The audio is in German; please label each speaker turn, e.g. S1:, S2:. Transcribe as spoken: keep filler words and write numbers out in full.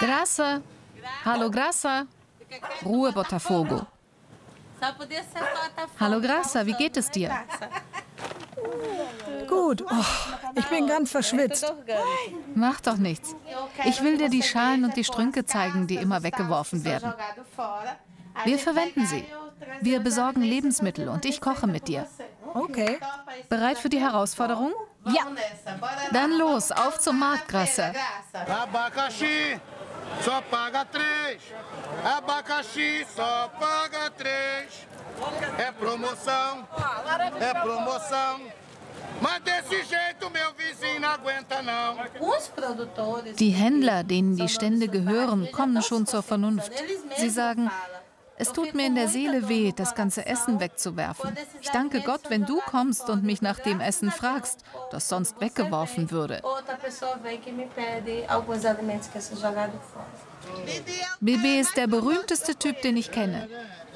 S1: Graça. Hallo, Graça. Ruhe, Botafogo. Hallo, Graça, wie geht es dir?
S2: Gut. Oh, ich bin ganz verschwitzt.
S1: Mach doch nichts. Ich will dir die Schalen und die Strünke zeigen, die immer weggeworfen werden. Wir verwenden sie. Wir besorgen Lebensmittel und ich koche mit dir.
S2: Okay.
S1: Bereit für die Herausforderung?
S2: Ja.
S1: Dann los, auf zum Markt, Graça.
S3: Abacaxi, só paga três. Abacaxi, só paga três. É promoção, é promoção. Mas desse jeito meu vizinho não aguenta não.
S1: Die Händler, denen die Stände gehören, kommen schon zur Vernunft. Sie sagen, es tut mir in der Seele weh, das ganze Essen wegzuwerfen. Ich danke Gott, wenn du kommst und mich nach dem Essen fragst, das sonst weggeworfen würde. Bebê ist der berühmteste Typ, den ich kenne.